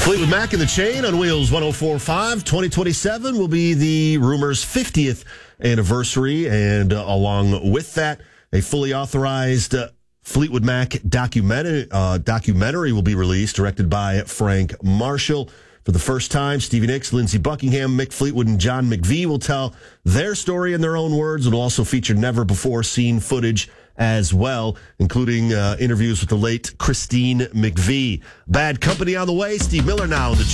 Fleetwood Mac and the Chain on Wheels 104.5. 2027 will be the Rumors 50th anniversary, and along with that, a fully authorized Fleetwood Mac documentary will be released, directed by Frank Marshall. For the first time, Stevie Nicks, Lindsey Buckingham, Mick Fleetwood, and John McVie will tell their story in their own words. It will also feature never-before-seen footage as well, including interviews with the late Christine McVie. Bad Company on the way. Steve Miller now.